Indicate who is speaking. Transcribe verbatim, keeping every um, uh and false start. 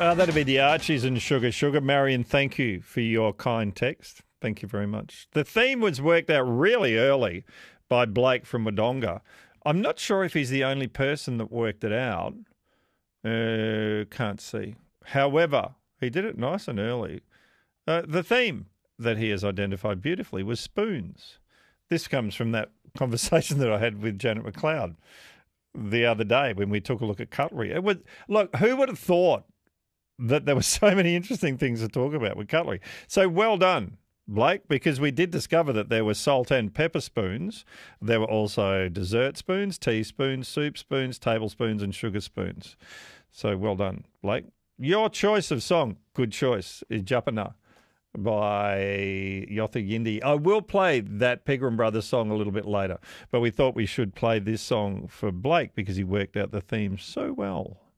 Speaker 1: Uh, that'd be the Archies and Sugar Sugar. Marion, thank you for your kind text. Thank you very much. The theme was worked out really early by Blake from Wodonga. I'm not sure if he's the only person that worked it out. Uh, can't see. However, he did it nice and early. Uh, the theme that he has identified beautifully was spoons. This comes from that conversation that I had with Janet McLeod the other day when we took a look at cutlery. It was, look, who would have thought that there were so many interesting things to talk about with cutlery? So well done, Blake, because we did discover that there were salt and pepper spoons. There were also dessert spoons, teaspoons, soup spoons, tablespoons, and sugar spoons. So well done, Blake. Your choice of song, good choice, is Japana by Yotha Yindi. I will play that Pegram Brothers song a little bit later, but we thought we should play this song for Blake because he worked out the theme so well.